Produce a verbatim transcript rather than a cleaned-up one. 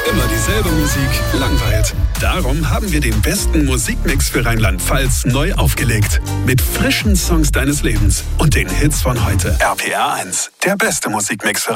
Immer dieselbe Musik langweilt. Darum haben wir den besten Musikmix für Rheinland-Pfalz neu aufgelegt. Mit frischen Songs deines Lebens und den Hits von heute. R P R eins, der beste Musikmix für